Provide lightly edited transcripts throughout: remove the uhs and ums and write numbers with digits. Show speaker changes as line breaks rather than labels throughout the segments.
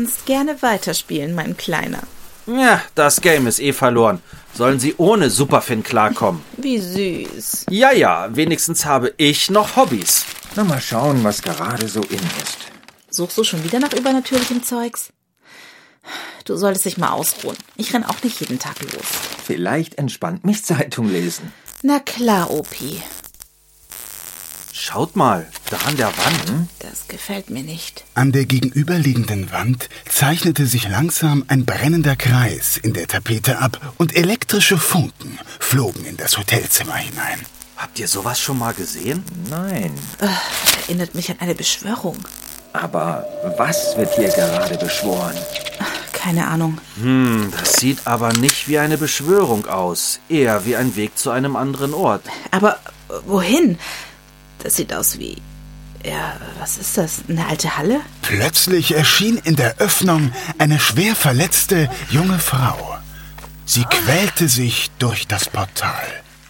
kannst gerne weiterspielen, mein Kleiner.
Ja, das Game ist verloren. Sollen Sie ohne Superfinn klarkommen?
Wie süß.
Ja, wenigstens habe ich noch Hobbys.
Na, mal schauen, was gerade so in ist.
Suchst du schon wieder nach übernatürlichem Zeugs? Du solltest dich mal ausruhen. Ich renn auch nicht jeden Tag los.
Vielleicht entspannt mich Zeitung lesen.
Na klar, Opi.
Schaut mal, da an der Wand.
Das gefällt mir nicht.
An der gegenüberliegenden Wand zeichnete sich langsam ein brennender Kreis in der Tapete ab und elektrische Funken flogen in das Hotelzimmer hinein.
Habt ihr sowas schon mal gesehen?
Nein.
Erinnert mich an eine Beschwörung.
Aber was wird hier gerade beschworen?
Keine Ahnung.
Das sieht aber nicht wie eine Beschwörung aus. Eher wie ein Weg zu einem anderen Ort.
Aber wohin? Das sieht aus wie... Ja, was ist das? Eine alte Halle?
Plötzlich erschien in der Öffnung eine schwer verletzte junge Frau. Sie quälte sich durch das Portal.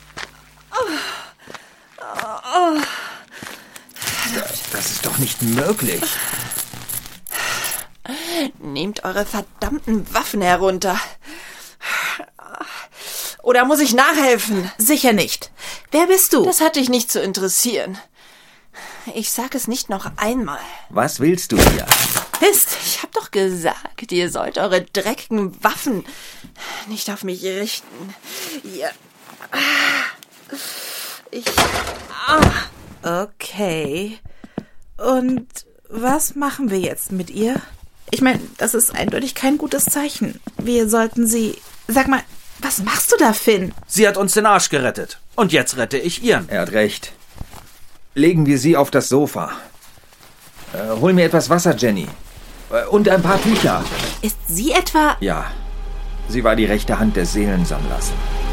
Das ist doch nicht möglich.
Nehmt eure verdammten Waffen herunter. Oder muss ich nachhelfen?
Sicher nicht. Wer bist du?
Das hat dich nicht zu interessieren. Ich sag es nicht noch einmal.
Was willst du hier?
Mist.
Ich hab doch gesagt, ihr sollt eure dreckigen Waffen nicht auf mich richten. Ihr...
Okay. Und was machen wir jetzt mit ihr? Ich meine, das ist eindeutig kein gutes Zeichen. Wir sollten sie... Sag mal, was machst du da, Finn?
Sie hat uns den Arsch gerettet. Und jetzt rette ich ihren.
Er hat recht. Legen wir sie auf das Sofa. Hol mir etwas Wasser, Jenny. Und ein paar Tücher.
Ist sie etwa...
Ja, sie war die rechte Hand des Seelensammlers.